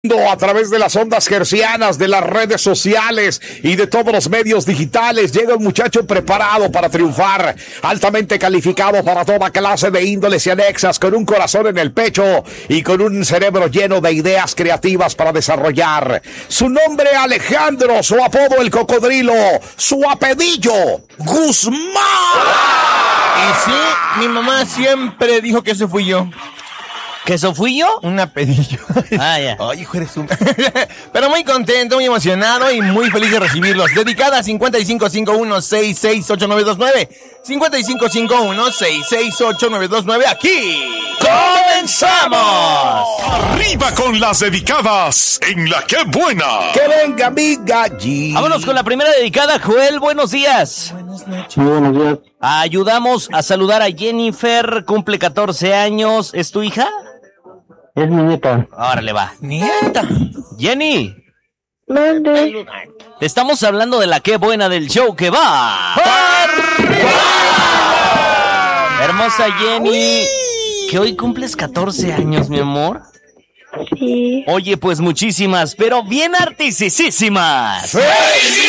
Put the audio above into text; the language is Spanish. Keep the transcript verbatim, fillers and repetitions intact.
A través de las ondas hercianas, de las redes sociales y de todos los medios digitales, llega un muchacho preparado para triunfar, altamente calificado para toda clase de índoles y anexas, con un corazón en el pecho y con un cerebro lleno de ideas creativas para desarrollar. Su nombre Alejandro, su apodo el Cocodrilo, su apellido Guzmán. Y sí, mi mamá siempre dijo que ese fui yo. ¿Que eso fui yo? Un apellido. Ah, ya. Ay, hijo, eres un... Pero muy contento, muy emocionado y muy feliz de recibirlos. Dedicada cincuenta y cinco cincuenta y uno sesenta y seis ochenta y nueve veintinueve. cincuenta y cinco cincuenta y uno sesenta y seis ochenta y nueve veintinueve. Aquí comenzamos. Arriba con las dedicadas en La Que Buena. Que venga mi gallina. Vámonos con la primera dedicada. Joel, buenos días. Buenas noches. Muy buenos días. Ayudamos a saludar a Jennifer, cumple catorce años. ¿Es tu hija? Es mi nieta. Órale, va. Nieta. Jenny, ¿Dónde? te estamos hablando de la que buena del show que va. Hermosa Jenny, que hoy cumples catorce años, mi amor. Sí. Oye, pues muchísimas, pero bien artisísimas. ¡Felicidades!